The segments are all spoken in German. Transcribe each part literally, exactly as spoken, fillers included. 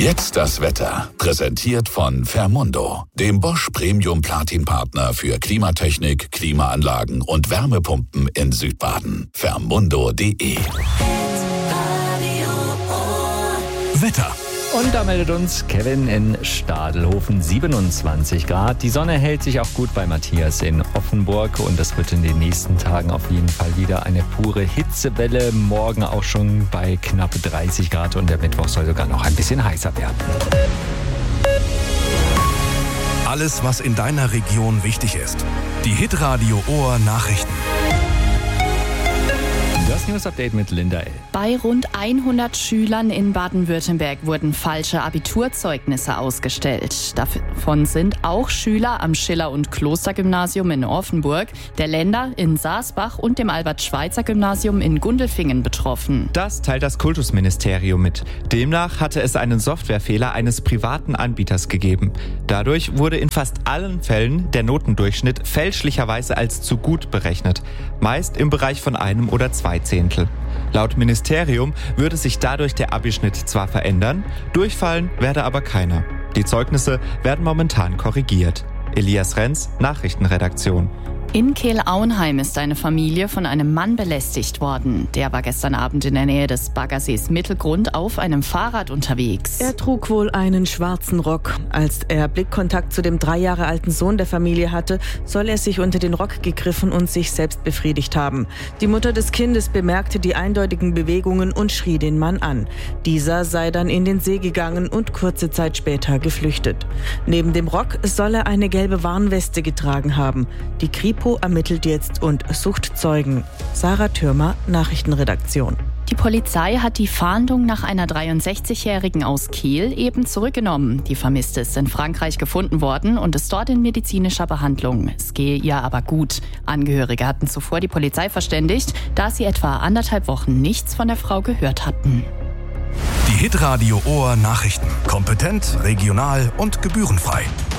Jetzt das Wetter. Präsentiert von Fermundo, dem Bosch Premium Platin Partner für Klimatechnik, Klimaanlagen und Wärmepumpen in Südbaden. Fermundo punkt de. Wetter. Und da meldet uns Kevin in Stadelhofen, siebenundzwanzig Grad. Die Sonne hält sich auch gut bei Matthias in Offenburg und das wird in den nächsten Tagen auf jeden Fall wieder eine pure Hitzewelle. Morgen auch schon bei knapp dreißig Grad und der Mittwoch soll sogar noch ein bisschen heißer werden. Alles, was in deiner Region wichtig ist. Die Hitradio Ohr Nachrichten. Das News-Update mit Linda L. Bei rund hundert Schülern in Baden-Württemberg wurden falsche Abiturzeugnisse ausgestellt. Davon sind auch Schüler am Schiller- und Klostergymnasium in Offenburg, der Länder in Saasbach und dem Albert-Schweitzer-Gymnasium in Gundelfingen betroffen. Das teilt das Kultusministerium mit. Demnach hatte es einen Softwarefehler eines privaten Anbieters gegeben. Dadurch wurde in fast allen Fällen der Notendurchschnitt fälschlicherweise als zu gut berechnet. Meist im Bereich von einem oder zwei Zehntel. Laut Ministerium würde sich dadurch der Abischnitt zwar verändern, durchfallen werde aber keiner. Die Zeugnisse werden momentan korrigiert. Elias Renz, Nachrichtenredaktion. In Kehl-Auenheim ist eine Familie von einem Mann belästigt worden. Der war gestern Abend in der Nähe des Baggersees Mittelgrund auf einem Fahrrad unterwegs. Er trug wohl einen schwarzen Rock. Als er Blickkontakt zu dem drei Jahre alten Sohn der Familie hatte, soll er sich unter den Rock gegriffen und sich selbst befriedigt haben. Die Mutter des Kindes bemerkte die eindeutigen Bewegungen und schrie den Mann an. Dieser sei dann in den See gegangen und kurze Zeit später geflüchtet. Neben dem Rock soll er eine gelbe Warnweste getragen haben. Die Kripo ermittelt jetzt und sucht Zeugen. Sarah Thürmer, Nachrichtenredaktion. Die Polizei hat die Fahndung nach einer dreiundsechzigjährigen aus Kehl eben zurückgenommen. Die Vermisste ist in Frankreich gefunden worden und ist dort in medizinischer Behandlung. Es gehe ihr aber gut. Angehörige hatten zuvor die Polizei verständigt, da sie etwa anderthalb Wochen nichts von der Frau gehört hatten. Die Hitradio Ohr Nachrichten. Kompetent, regional und gebührenfrei.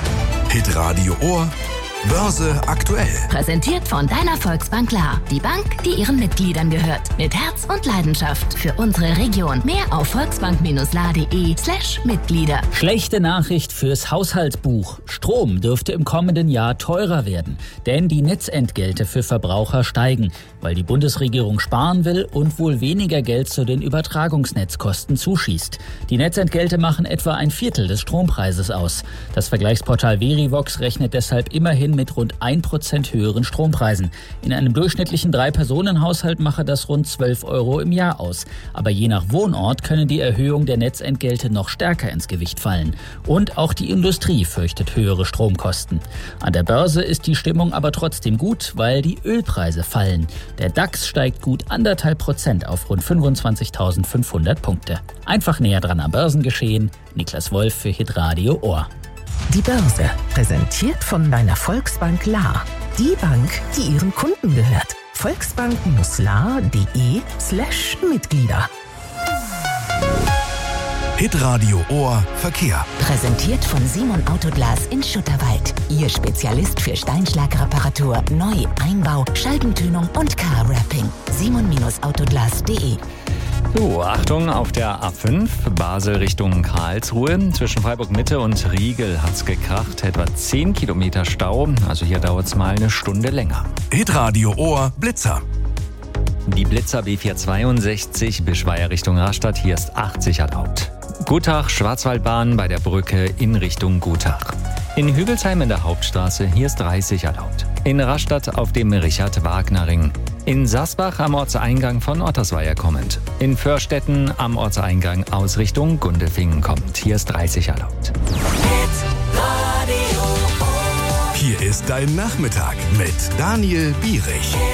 Hitradio Ohr Börse aktuell. Präsentiert von deiner Volksbank Klar. Die Bank, die ihren Mitgliedern gehört. Mit Herz und Leidenschaft für unsere Region. Mehr auf volksbank-la.de slash Mitglieder. Schlechte Nachricht fürs Haushaltsbuch. Strom dürfte im kommenden Jahr teurer werden. Denn die Netzentgelte für Verbraucher steigen, weil die Bundesregierung sparen will und wohl weniger Geld zu den Übertragungsnetzkosten zuschießt. Die Netzentgelte machen etwa ein Viertel des Strompreises aus. Das Vergleichsportal Verivox rechnet deshalb immerhin mit rund ein Prozent höheren Strompreisen. In einem durchschnittlichen Drei-Personen-Haushalt mache das rund zwölf Euro im Jahr aus. Aber je nach Wohnort können die Erhöhung der Netzentgelte noch stärker ins Gewicht fallen. Und auch die Industrie fürchtet höhere Stromkosten. An der Börse ist die Stimmung aber trotzdem gut, weil die Ölpreise fallen. Der DAX steigt gut anderthalb Prozent auf rund fünfundzwanzigtausendfünfhundert Punkte. Einfach näher dran am Börsengeschehen. Niklas Wolf für Hitradio Ohr. Die Börse, präsentiert von deiner Volksbank La. Die Bank, die ihren Kunden gehört. volksbank-la.de slash Mitglieder. Hitradio Ohr Verkehr. Präsentiert von Simon Autoglas in Schutterwald. Ihr Spezialist für Steinschlagreparatur, Neu-, Einbau, Scheibentönung und Car-Wrapping. simon Autoglas punkt de. So, Achtung auf der A fünf, Basel Richtung Karlsruhe. Zwischen Freiburg Mitte und Riegel hat's gekracht. Etwa zehn Kilometer Stau. Also hier dauert's mal eine Stunde länger. Hitradio Ohr Blitzer. Die Blitzer B vierhundertzweiundsechzig Bischweier Richtung Rastatt. Hier ist achtzig erlaubt. Gutach, Schwarzwaldbahn bei der Brücke in Richtung Gutach. In Hügelsheim in der Hauptstraße, hier ist dreißig erlaubt. In Rastatt auf dem Richard-Wagner-Ring. In Saasbach am Ortseingang von Ottersweier kommend. In Förstetten am Ortseingang aus Richtung Gundelfingen kommend. Hier ist dreißig erlaubt. Hier ist dein Nachmittag mit Daniel Bierich.